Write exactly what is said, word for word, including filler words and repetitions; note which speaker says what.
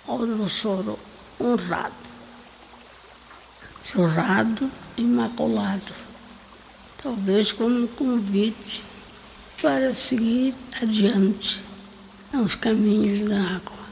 Speaker 1: ou do choro honrado, chorado, imaculado, talvez como um convite para seguir adiante aos caminhos da água.